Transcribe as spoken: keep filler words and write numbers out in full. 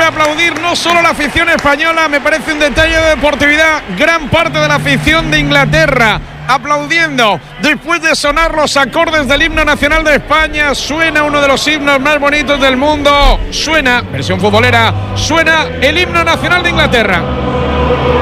vuelve a aplaudir no solo la afición española, me parece un detalle de deportividad, gran parte de la afición de Inglaterra aplaudiendo después de sonar los acordes del himno nacional de España. Suena uno de los himnos más bonitos del mundo, suena, versión futbolera, suena el himno nacional de Inglaterra.